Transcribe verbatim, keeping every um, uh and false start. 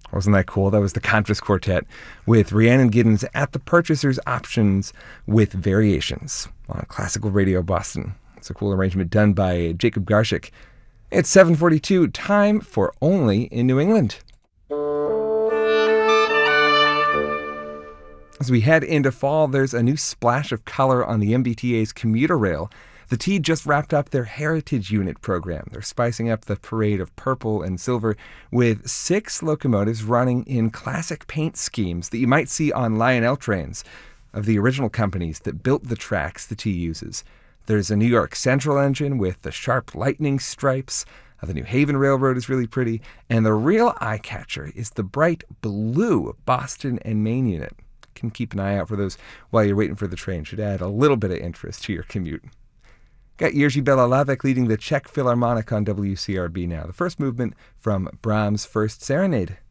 Wasn't that cool? That was the Contras Quartet with Rhiannon Giddens at the Purchaser's Options with Variations on Classical Radio Boston. It's a cool arrangement done by Jacob Garshik. It's seven forty-two, time for Only in New England. As we head into fall, there's a new splash of color on the M B T A's commuter rail. The T just wrapped up their Heritage Unit program. They're spicing up the parade of purple and silver with six locomotives running in classic paint schemes that you might see on Lionel trains of the original companies that built the tracks the T uses. There's a New York Central engine with the sharp lightning stripes. Uh, the New Haven Railroad is really pretty. And the real eye-catcher is the bright blue Boston and Maine unit. Can keep an eye out for those while you're waiting for the train. Should add a little bit of interest to your commute. Got Jerzy Belolavec leading the Czech Philharmonic on W C R B now. The first movement from Brahms' First Serenade.